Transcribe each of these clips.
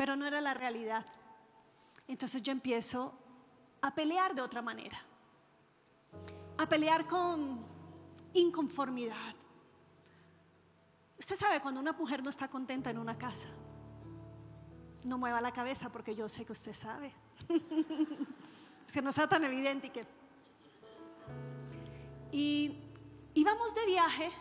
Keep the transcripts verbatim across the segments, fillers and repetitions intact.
pero no era la realidad. Entonces yo empiezo a pelear de otra manera, a pelear con inconformidad. Usted sabe cuando una mujer no está contenta en una casa. No mueva la cabeza porque yo sé que usted sabe. Es que no sea tan evidente y que... Y íbamos de viaje.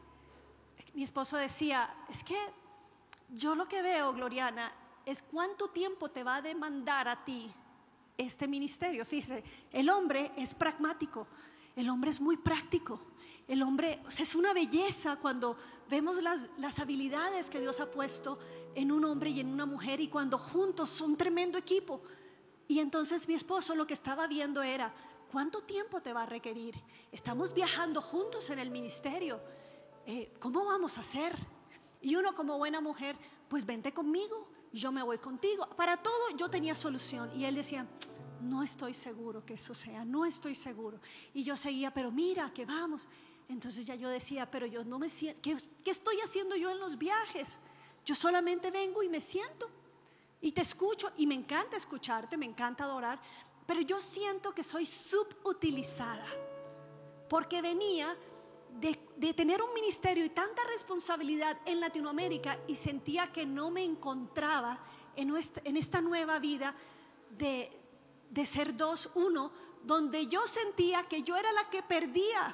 Mi esposo decía, es que yo lo que veo, Gloriana, es cuánto tiempo te va a demandar a ti este ministerio. Fíjese, el hombre es pragmático, el hombre es muy práctico. El hombre, o sea, es una belleza cuando vemos las, las habilidades que Dios ha puesto en un hombre y en una mujer, y cuando juntos son tremendo equipo. Y entonces mi esposo lo que estaba viendo era, ¿cuánto tiempo te va a requerir? Estamos viajando juntos en el ministerio, eh, ¿cómo vamos a hacer? Y uno como buena mujer, pues vente conmigo, yo me voy contigo. Para todo yo tenía solución. Y él decía, no estoy seguro que eso sea, no estoy seguro. Y yo seguía, pero mira que vamos. Entonces ya yo decía, pero yo no me siento, ¿qué, ¿qué estoy haciendo yo en los viajes? Yo solamente vengo y me siento y te escucho, y me encanta escucharte, me encanta adorar, pero yo siento que soy subutilizada porque venía de, de tener un ministerio y tanta responsabilidad en Latinoamérica, y sentía que no me encontraba en, nuestra, en esta nueva vida de, de ser dos, uno, donde yo sentía que yo era la que perdía.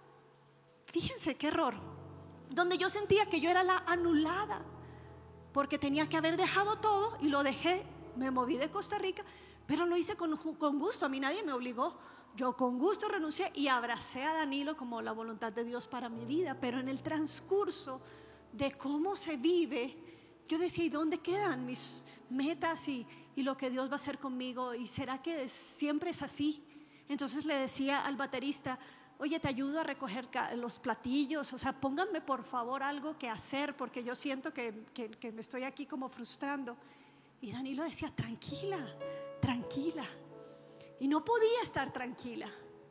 Fíjense qué error, donde yo sentía que yo era la anulada, porque tenía que haber dejado todo, y lo dejé. Me moví de Costa Rica, pero lo hice con, con gusto. A mí nadie me obligó, yo con gusto renuncié y abracé a Danilo como la voluntad de Dios para mi vida. Pero en el transcurso de cómo se vive, yo decía, ¿y dónde quedan mis metas y, y lo que Dios va a hacer conmigo? ¿Y será que siempre es así? Entonces le decía al baterista, oye, te ayudo a recoger los platillos, o sea, pónganme por favor algo que hacer, porque yo siento que, que, que me estoy aquí como frustrando. Y Danilo decía, tranquila, tranquila. Y no podía estar tranquila.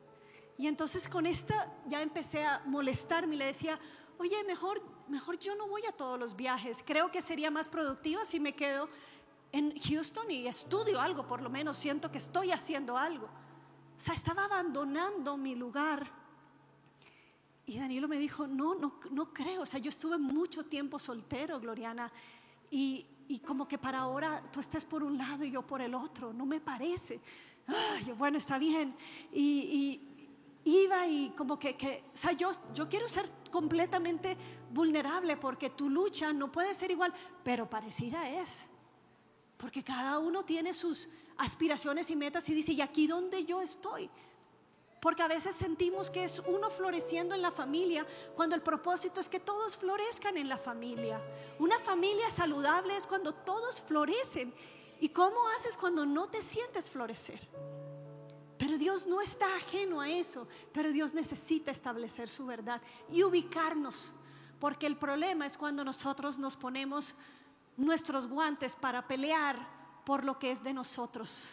Y entonces con esta ya empecé a molestarme y le decía, oye, mejor, mejor yo no voy a todos los viajes. Creo que sería más productiva si me quedo en Houston y estudio algo, por lo menos siento que estoy haciendo algo. O sea, estaba abandonando mi lugar. Y Danilo me dijo, no, no, no creo. O sea, yo estuve mucho tiempo soltero, Gloriana, y, y como que para ahora tú estás por un lado y yo por el otro, no me parece. Ah, yo, bueno, está bien. Y, y iba y como que, que o sea, yo, yo quiero ser completamente vulnerable, porque tu lucha no puede ser igual, pero parecida es. Porque cada uno tiene sus aspiraciones y metas y dice, ¿y aquí dónde yo estoy? Porque a veces sentimos que es uno floreciendo en la familia, cuando el propósito es que todos florezcan en la familia. Una familia saludable es cuando todos florecen. ¿Y cómo haces cuando no te sientes florecer? Pero Dios no está ajeno a eso. Pero Dios necesita establecer su verdad y ubicarnos, porque el problema es cuando nosotros nos ponemos nuestros guantes para pelear por lo que es de nosotros,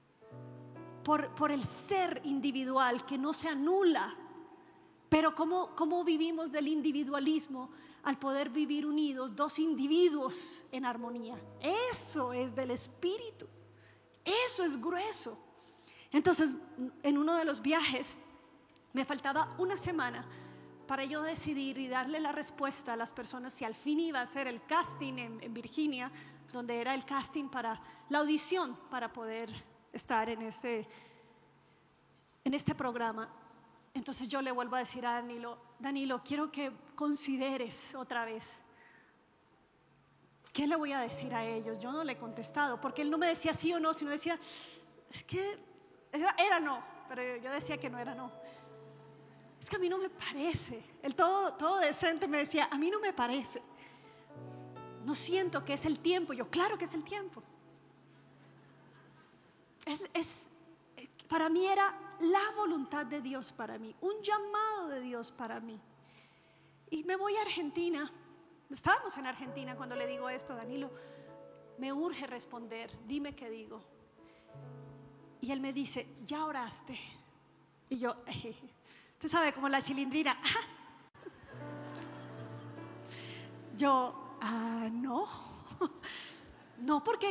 por, por el ser individual que no se anula. Pero ¿cómo, cómo vivimos del individualismo al poder vivir unidos, dos individuos en armonía? Eso es del Espíritu, eso es grueso. Entonces, en uno de los viajes me faltaba una semana para yo decidir y darle la respuesta a las personas si al fin iba a hacer el casting en, en Virginia, donde era el casting para la audición para poder estar en este, en este programa. Entonces yo le vuelvo a decir a Danilo, Danilo, quiero que consideres otra vez, ¿qué le voy a decir a ellos? Yo no le he contestado, porque él no me decía sí o no, sino decía, es que era, era no, pero yo decía que no era no. Es que a mí no me parece. El todo, todo decente me decía, a mí no me parece. No siento que es el tiempo. Yo, claro que es el tiempo. Es, es, para mí era la voluntad de Dios para mí, un llamado de Dios para mí. Y me voy a Argentina. Estábamos en Argentina cuando le digo esto, Danilo, me urge responder, dime qué digo. Y él me dice, ¿ya oraste? Y yo, eh, usted sabe, como la chilindrina. Yo, ah, no. No, porque